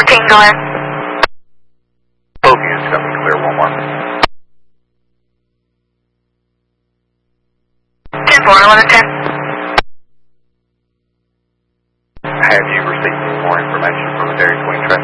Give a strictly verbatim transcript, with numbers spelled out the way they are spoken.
fifteen, go ahead. Both units coming clear, one more. ten four, eleven ten. Have you received any more information from the Dairy Queen track?